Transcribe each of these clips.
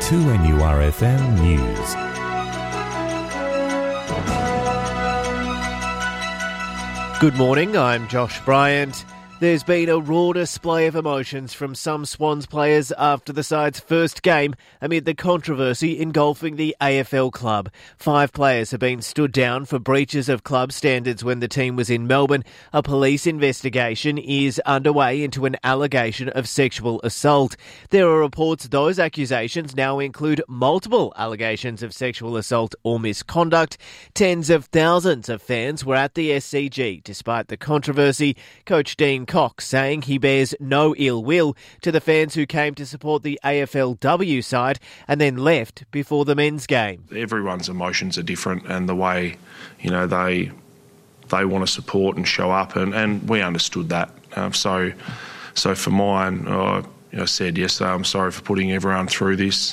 2NURFM News. Good morning, I'm Josh Bryant. There's been a raw display of emotions from some Swans players after the side's first game amid the controversy engulfing the AFL club. 5 players have been stood down for breaches of club standards when the team was in Melbourne. A police investigation is underway into an allegation of sexual assault. There are reports those accusations now include multiple allegations of sexual assault or misconduct. Tens of thousands of fans were at the SCG despite the controversy. Coach Dean Cox saying he bears no ill will to the fans who came to support the AFLW side and then left before the men's game. Everyone's emotions are different, and the way, they want to support and show up, and we understood that. So for mine, I said yesterday, I'm sorry for putting everyone through this,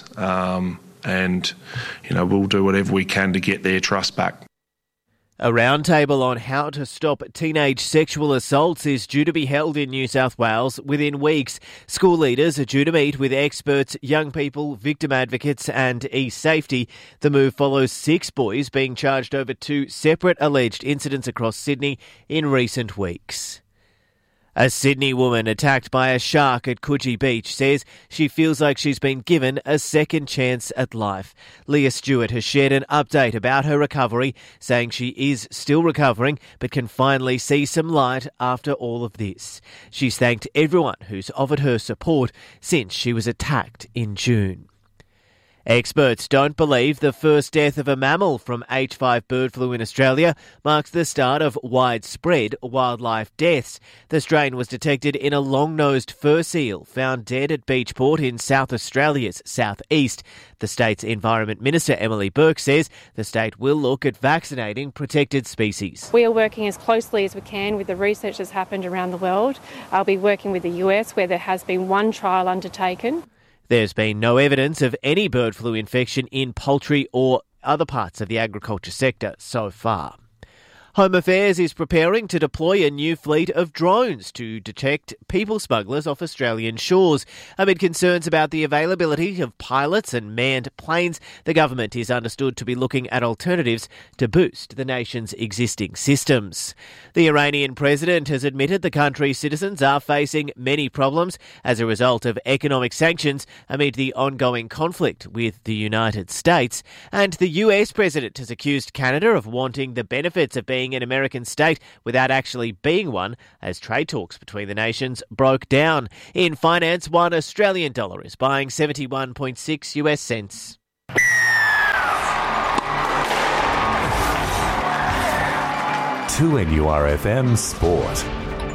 and we'll do whatever we can to get their trust back. A roundtable on how to stop teenage sexual assaults is due to be held in New South Wales within weeks. School leaders are due to meet with experts, young people, victim advocates and e-safety. The move follows 6 boys being charged over 2 separate alleged incidents across Sydney in recent weeks. A Sydney woman attacked by a shark at Coogee Beach says she feels like she's been given a second chance at life. Leah Stewart has shared an update about her recovery, saying she is still recovering but can finally see some light after all of this. She's thanked everyone who's offered her support since she was attacked in June. Experts don't believe the first death of a mammal from H5 bird flu in Australia marks the start of widespread wildlife deaths. The strain was detected in a long-nosed fur seal found dead at Beachport in South Australia's southeast. The state's Environment Minister Emily Burke says the state will look at vaccinating protected species. We are working as closely as we can with the research that's happened around the world. I'll be working with the US where there has been 1 trial undertaken. There's been no evidence of any bird flu infection in poultry or other parts of the agriculture sector so far. Home Affairs is preparing to deploy a new fleet of drones to detect people smugglers off Australian shores. Amid concerns about the availability of pilots and manned planes, the government is understood to be looking at alternatives to boost the nation's existing systems. The Iranian president has admitted the country's citizens are facing many problems as a result of economic sanctions amid the ongoing conflict with the United States. And the US president has accused Canada of wanting the benefits of being an American state without actually being one, as trade talks between the nations broke down. In finance, $1 Australian dollar is buying 71.6 US cents. To NURFM Sport.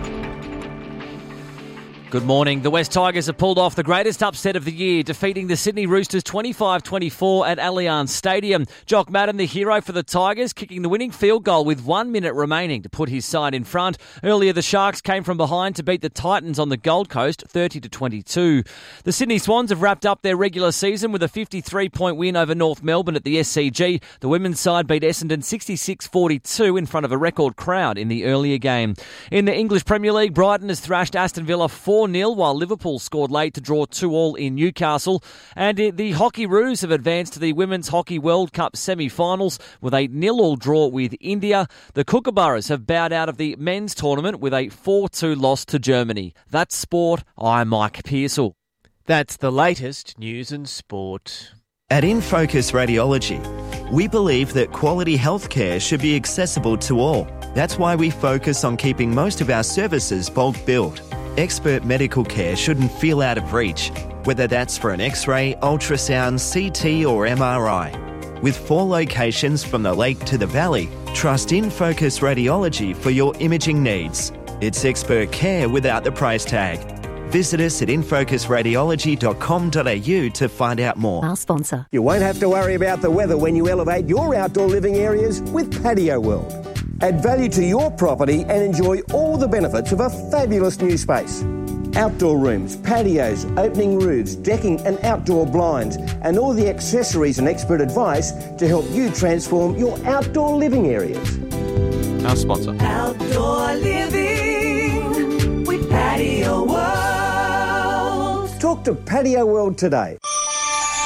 Good morning. The West Tigers have pulled off the greatest upset of the year, defeating the Sydney Roosters 25-24 at Allianz Stadium. Jock Madden, the hero for the Tigers, kicking the winning field goal with 1 minute remaining to put his side in front. Earlier, the Sharks came from behind to beat the Titans on the Gold Coast 30-22. The Sydney Swans have wrapped up their regular season with a 53-point win over North Melbourne at the SCG. The women's side beat Essendon 66-42 in front of a record crowd in the earlier game. In the English Premier League, Brighton has thrashed Aston Villa 4-0, while Liverpool scored late to draw 2-2 in Newcastle. And the Hockey Roos have advanced to the Women's Hockey World Cup semi-finals with a 0-0 draw with India. The Kookaburras have bowed out of the men's tournament with a 4-2 loss to Germany. That's sport. I'm Mike Pearsall. That's the latest news and sport. At InFocus Radiology, we believe that quality healthcare should be accessible to all. That's why we focus on keeping most of our services bulk billed. Expert medical care shouldn't feel out of reach, whether that's for an X-ray, ultrasound, CT or MRI. With 4 locations from the lake to the valley, trust InFocus Radiology for your imaging needs. It's expert care without the price tag. Visit us at infocusradiology.com.au to find out more. Our sponsor. You won't have to worry about the weather when you elevate your outdoor living areas with Patio World. Add value to your property and enjoy all the benefits of a fabulous new space. Outdoor rooms, patios, opening roofs, decking and outdoor blinds, and all the accessories and expert advice to help you transform your outdoor living areas. Our sponsor. Outdoor living with Patio World. Talk to Patio World today.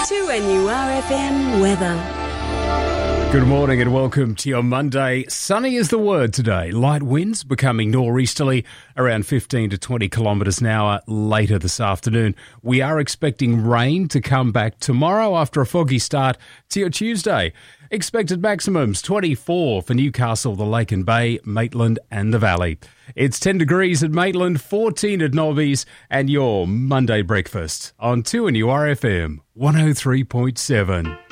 2NURFM weather. Good morning and welcome to your Monday. Sunny is the word today. Light winds becoming nor'easterly around 15 to 20 kilometres an hour later this afternoon. We are expecting rain to come back tomorrow after a foggy start to your Tuesday. Expected maximums 24 for Newcastle, the Lake and Bay, Maitland and the Valley. It's 10 degrees at Maitland, 14 at Nobbies, and your Monday breakfast on 2NURFM 103.7.